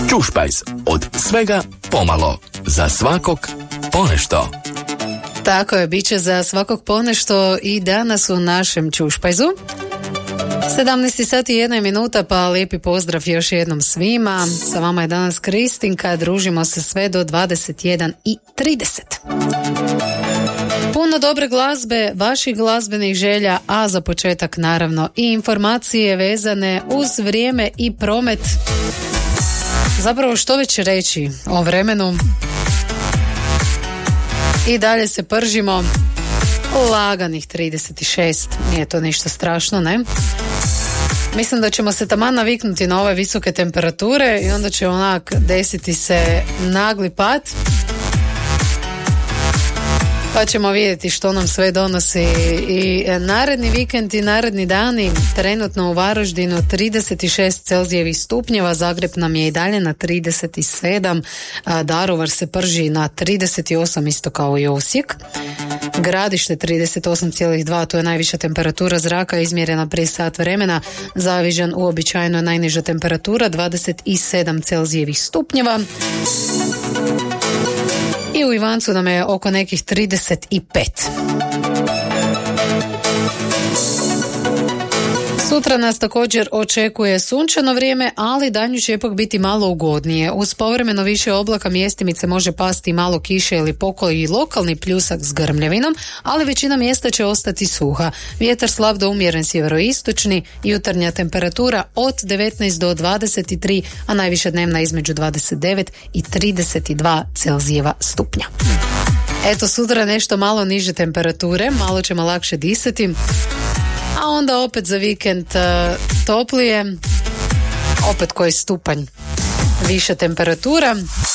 Ćušpajz, od svega pomalo, za svakog ponešto. Tako je, bit će za svakog ponešto i danas u našem Ćušpajzu. 17 sati i 1 minuta, pa lijepi pozdrav još jednom svima. Sa vama je danas Kristinka, družimo se sve do 21:30. Puno dobre glazbe, vaših glazbenih želja, a za početak naravno i informacije vezane uz vrijeme i promet. Zapravo što već reći o vremenu. I dalje se pržimo, laganih 36, nije to ništa strašno, ne? Mislim da ćemo se taman naviknuti na ove visoke temperature i onda će onak desiti se nagli pad. Pa ćemo vidjeti što nam sve donosi i naredni vikend i naredni dani. Trenutno u Varaždinu 36 Celzijevih stupnjeva, Zagreb nam je i dalje na 37, Daruvar se prži na 38 isto kao i Osijek. Gradište 38,2, to je najviša temperatura zraka izmjerena prije sat vremena. Zavižan uobičajeno najniža temperatura 27 Celzijevih stupnjeva. I u Ivancu nam je oko nekih 35. Sutra nas također očekuje sunčano vrijeme, ali danju će ipak biti malo ugodnije. Uz povremeno više oblaka mjestimice može pasti malo kiše ili pokoji i lokalni pljusak s grmljavinom, ali većina mjesta će ostati suha. Vjetar slab do umjeren sjeveroistočni, jutarnja temperatura od 19 do 23, a najviša dnevna između 29 i 32 Celzijeva stupnja. Eto, sutra nešto malo niže temperature, malo ćemo lakše disati. A onda opet za vikend toplije, opet koji stupanj više temperatura.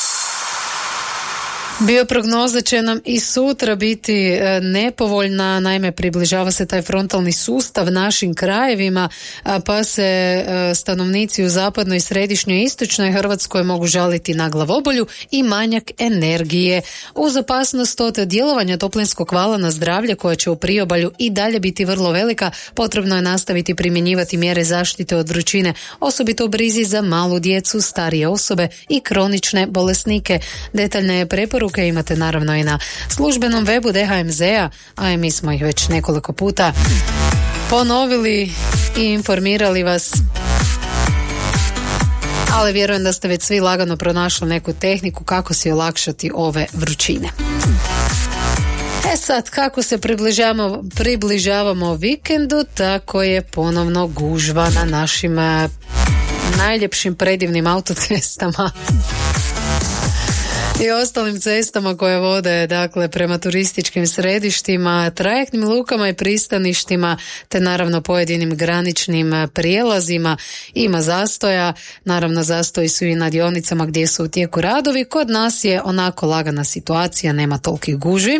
Bioprognoza će nam i sutra biti nepovoljna, naime približava se taj frontalni sustav našim krajevima, pa se stanovnici u zapadnoj, središnjoj i istočnoj Hrvatskoj mogu žaliti na glavobolju i manjak energije. Uz opasnost od djelovanja toplinskog vala na zdravlje koja će u priobalju i dalje biti vrlo velika, potrebno je nastaviti primjenjivati mjere zaštite od vrućine, osobito u brizi za malu djecu, starije osobe i kronične bolesnike. Detaljne preporuke imate naravno i na službenom webu DHMZ-a, a i mi smo ih već nekoliko puta ponovili i informirali vas. Ali vjerujem da ste već svi lagano pronašli neku tehniku kako si olakšati ove vrućine. E sad, kako se približavamo vikendu, tako je ponovno gužva na našim najljepšim predivnim autocestama i ostalim cestama koje vode, dakle, prema turističkim središtima, trajektnim lukama i pristaništima, te naravno pojedinim graničnim prijelazima. Ima zastoja, naravno zastoji su i na dionicama gdje su u tijeku radovi. Kod nas je onako lagana situacija, nema tolikih gužvi.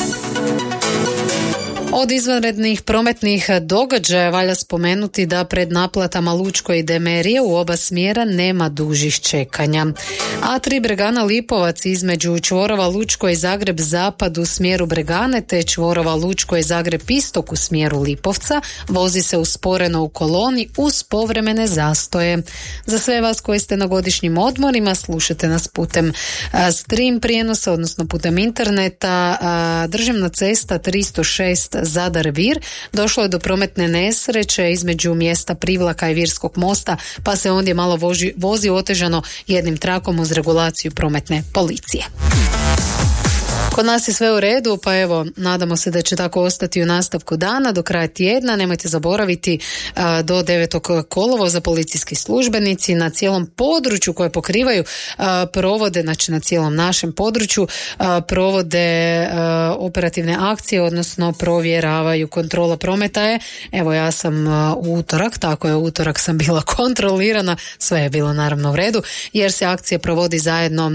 Od izvanrednih prometnih događaja valja spomenuti da pred naplatama Lučko i Demerije u oba smjera nema dužih čekanja. A3 Bregana Lipovac između čvorova Lučko i Zagreb zapad u smjeru Bregane te čvorova Lučko i Zagreb istok u smjeru Lipovca vozi se usporeno u koloni uz povremene zastoje. Za sve vas koji ste na godišnjim odmorima, slušate nas putem stream prijenosa, odnosno putem interneta. Državna cesta 306 Zadar Vir, došlo je do prometne nesreće između mjesta Privlaka i Virskog mosta, pa se ondje malo vozi otežano jednim trakom uz regulaciju prometne policije. Kod nas je sve u redu, pa evo, nadamo se da će tako ostati u nastavku dana do kraja tjedna. Nemojte zaboraviti do 9. kolovoza policijski službenici na cijelom području koje pokrivaju provode, znači na cijelom našem području provode operativne akcije, odnosno provjeravaju. Kontrola prometa je, evo ja sam utorak, tako je, utorak sam bila kontrolirana, sve je bilo naravno u redu, jer se akcija provodi zajedno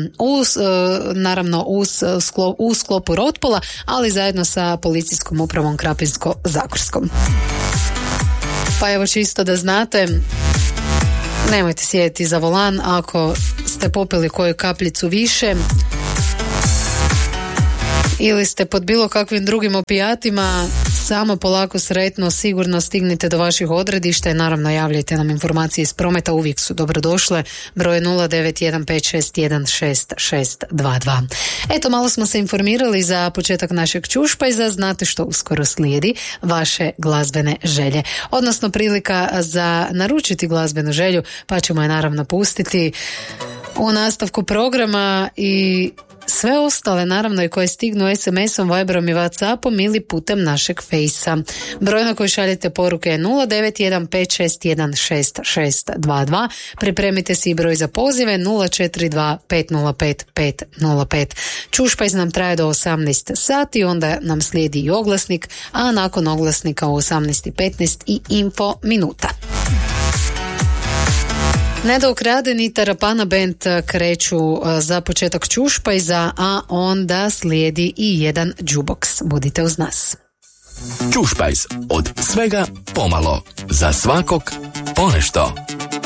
u sklopu Rotpola, ali zajedno sa policijskom upravom Krapinsko-zagorskom. Pa evo, čisto da znate, nemojte sjediti za volan ako ste popili koju kapljicu više ili ste pod bilo kakvim drugim opijatima, samo polako, sretno, sigurno stignite do vaših odredišta i naravno javljajte nam informacije iz prometa, uvijek su dobrodošle. Broj 0915616622. Eto, malo smo se informirali za početak našeg Čušpajza. Znate što uskoro slijedi? Vaše glazbene želje, odnosno prilika za naručiti glazbenu želju, pa ćemo je naravno pustiti u nastavku programa i sve ostale naravno i koje stignu SMS-om, Viberom i Whatsappom ili putem našeg Fejsa. Broj na koji šaljete poruke je 0915616622. Pripremite si i broj za pozive 042505505. Čušpajz nam traje do 18 sati, onda nam slijedi i oglasnik, a nakon oglasnika u 18:15 i info minuta. Nedo Ukraden i Tarapana Band kreću za početak Čušpajza, a onda slijedi i jedan džuboks. Budite uz nas. Čušpajz, od svega pomalo, za svakog ponešto.